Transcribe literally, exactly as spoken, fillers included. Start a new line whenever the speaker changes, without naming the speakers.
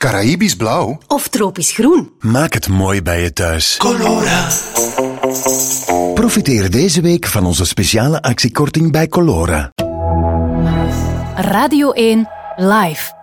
Caraïbisch blauw?
Of tropisch groen?
Maak het mooi bij je thuis.
Colora.
Profiteer deze week van onze speciale actiekorting bij Colora.
Radio één Live.